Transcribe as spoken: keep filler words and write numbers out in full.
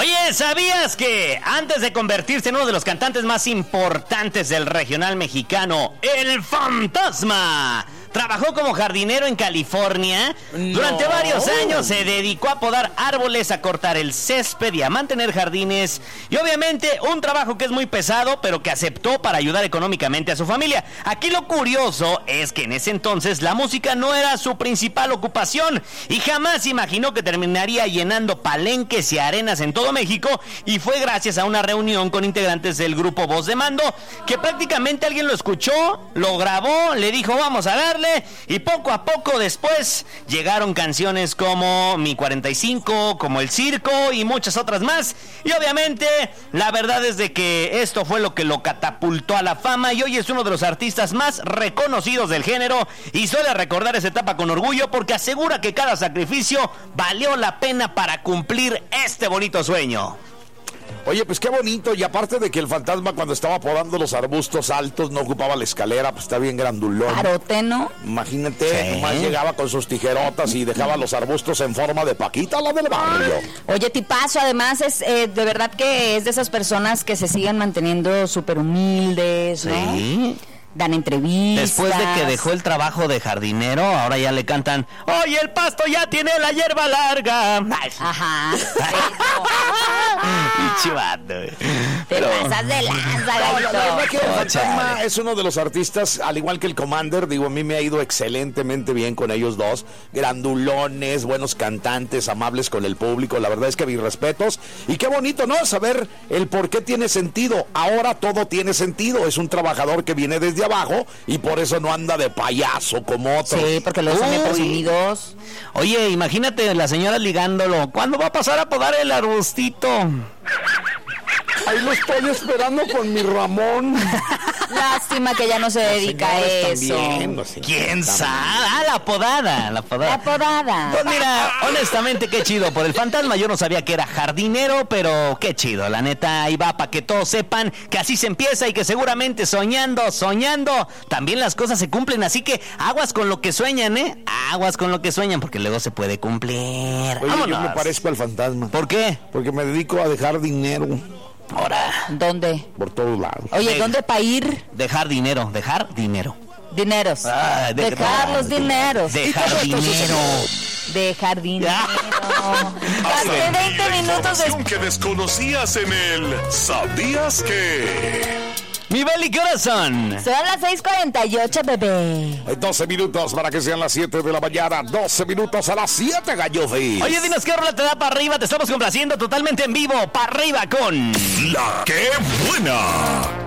Oye, ¿sabías que antes de convertirse en uno de los cantantes más importantes del regional mexicano, el Fantasma trabajó como jardinero en California? No. Durante varios años se dedicó a podar árboles, a cortar el césped y a mantener jardines. Y obviamente un trabajo que es muy pesado, pero que aceptó para ayudar económicamente a su familia. Aquí lo curioso es que en ese entonces la música no era su principal ocupación y jamás imaginó que terminaría llenando palenques y arenas en todo México. Y fue gracias a una reunión con integrantes del grupo Voz de Mando que prácticamente alguien lo escuchó, lo grabó, le dijo vamos a darle. Y poco a poco después llegaron canciones como Mi cuarenta y cinco, como El Circo y muchas otras más. Y obviamente la verdad es de que esto fue lo que lo catapultó a la fama y hoy es uno de los artistas más reconocidos del género y suele recordar esa etapa con orgullo porque asegura que cada sacrificio valió la pena para cumplir este bonito sueño. Oye, pues qué bonito, y aparte de que el Fantasma cuando estaba podando los arbustos altos no ocupaba la escalera, pues está bien grandulón. Parote, ¿no? Imagínate, Sí. nomás llegaba con sus tijerotas y dejaba los arbustos en forma de Paquita, la del barrio. Oye, tipazo, además es eh, de verdad que es de esas personas que se siguen manteniendo súper humildes, ¿no? Sí. Dan entrevistas. Después de que dejó el trabajo de jardinero, ahora ya le cantan ¡Oye, el pasto ya tiene la hierba larga! Ajá. Chivato. Te Pero... pasas de lanza, La verdad Gallito. que el Oh, Fantasma chale. es uno de los artistas, al igual que el Commander, digo, a mí me ha ido excelentemente bien con ellos dos, grandulones, buenos cantantes, amables con el público, la verdad es que mis respetos, y qué bonito, ¿no? Saber el por qué tiene sentido, ahora todo tiene sentido, es un trabajador que viene desde abajo y por eso no anda de payaso como otros. Sí, porque los son bien Uy. presumidos. Oye, imagínate la señora ligándolo. ¿Cuándo va a pasar a podar el arbustito? Ahí lo estoy esperando con mi Ramón. Lástima que ya no se dedica a eso. ¿Quién sabe? Ah, la podada, la podada. La podada. Pues mira, honestamente qué chido por el Fantasma. Yo no sabía que era jardinero, pero qué chido. La neta, ahí va para que todos sepan que así se empieza y que seguramente soñando, soñando, también las cosas se cumplen. Así que aguas con lo que sueñan, ¿eh? Aguas con lo que sueñan porque luego se puede cumplir. Oye, Vámonos. yo me parezco al Fantasma. ¿Por qué? Porque me dedico a dejar dinero Ahora, ¿Dónde? por todos lados. Oye, De- ¿dónde para ir? dejar dinero, dejar dinero. Dineros. Ah, de- Dejar los dineros. Dejar dinero. Dejar dinero. Hace veinte La minutos información de... que desconocías en el ¿Sabías que? Mi Beli, ¿qué horas son? Son las seis cuarenta y ocho, bebé. Hay doce minutos para que sean las siete de la mañana. doce minutos a las siete, Gallofi. Oye, dinos qué rola te da para arriba. Te estamos complaciendo totalmente en vivo. Para arriba con... La que buena.